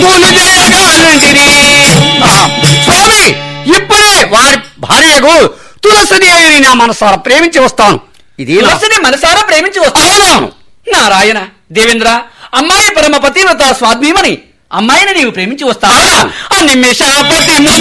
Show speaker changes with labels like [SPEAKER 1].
[SPEAKER 1] స్వామి, ఇప్పుడే వారి భార్యకు తులసిదేవిని నా మనసారా ప్రేమించి వస్తాను. ఇది
[SPEAKER 2] తులసిని మనసారా ప్రేమించి వస్తాను. నారాయణ దేవేంద్ర, అమ్మాయి పరమ పతివ్రత స్వాద్మీమని అమ్మాయిని నీవు ప్రేమించి వస్తావా? నిమిషాపతి